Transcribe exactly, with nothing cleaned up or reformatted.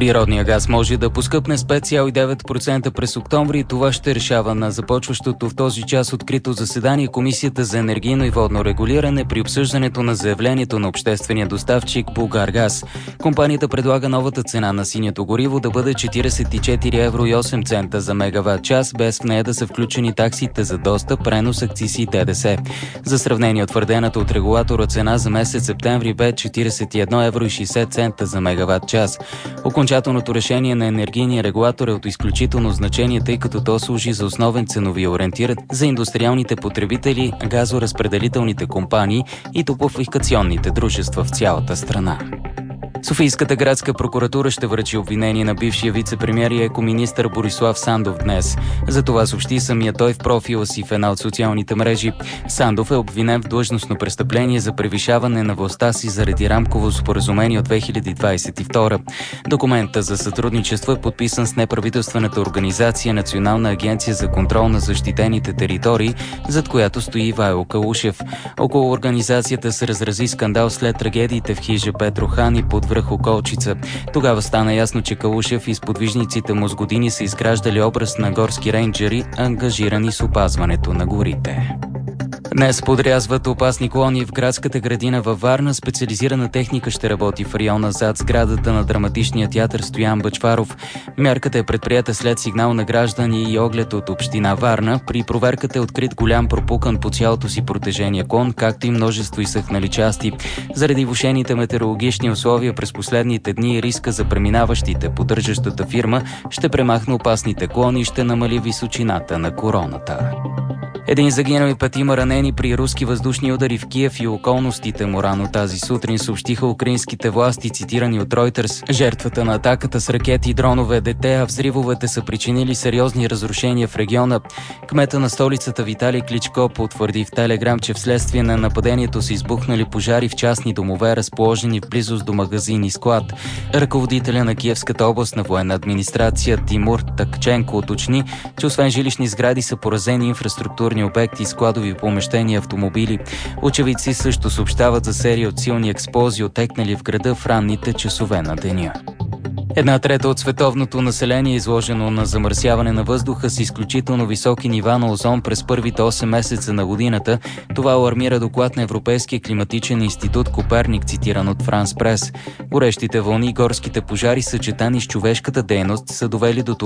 Природният газ може да поскъпне с пет цяло и девет процента през октомври и това ще решава на започващото в този час открито заседание Комисията за енергийно и водно регулиране при обсъждането на заявлението на обществения доставчик Булгаргаз. Компанията предлага новата цена на синято гориво да бъде четиридесет и четири евро и осем цента за мегаватт час, без в нея да са включени таксите за достъп, пренос, акцизи и ДДС. За сравнение, утвърдената от регулатора цена за месец септември бе четиридесет и едно евро и шейсет цента за мегаватт час. Окончателното решение на енергийния регулатор е от изключително значение, тъй като то служи за основен ценови ориентир за индустриалните потребители, газоразпределителните компании и топлофикационните дружества в цялата страна. Софийската градска прокуратура ще връчи обвинение на бившия вице-премиер и екоминистър Борислав Сандов днес. За това съобщи самия той в профила си в една от социалните мрежи. Сандов е обвинен в длъжностно престъпление за превишаване на властта си заради рамково споразумение от две хиляди двадесет и втора. Документът за сътрудничество е подписан с неправителствената организация Национална агенция за контрол на защитените територии, зад която стои Ивайло Калушев. Около организацията се разрази скандал след трагедиите в хижа Петрохан и под връх Околчица. Тогава стана ясно, че Калушев и сподвижниците му с години са изграждали образ на горски рейнджери, ангажирани с опазването на горите. Днес подрязват опасни клони в градската градина във Варна. Специализирана техника ще работи в района зад сградата на драматичния театър Стоян Бъчваров. Мярката е предприета след сигнал на граждани и оглед от община Варна. При проверката е открит голям пропукан по цялото си протежение клон, както и множество изсъхнали части. Заради влошените метеорологични условия през последните дни и риска за преминаващите, поддържащата фирма ще премахне опасните клони и ще намали височината на короната. Един загинал и петима ранени при руски въздушни удари в Киев и околностите му рано тази сутрин, съобщиха украинските власти, цитирани от Reuters. Жертвата на атаката с ракети и дронове е дете, а взривовете са причинили сериозни разрушения в региона. Кмета на столицата Виталий Кличко потвърди в Телеграм, че вследствие на нападението са избухнали пожари в частни домове, разположени в близост до магазин и склад. Ръководителя на Киевската областна военна администрация Тимур Такченко уточни, че освен жилищни сгради са поразени инфраструктурни обекти, складови помещения, автомобили. Очевидци също съобщават за серия от силни експлозии, отекнали в града в ранните часове на деня. Една трета от световното население е изложено на замърсяване на въздуха с изключително високи нива на озон през първите осем месеца на годината. Това алармира доклад на Европейския климатичен институт Коперник, цитиран от Франс Прес. Горещите вълни и горските пожари, съчетани с човешката дейност, са довели до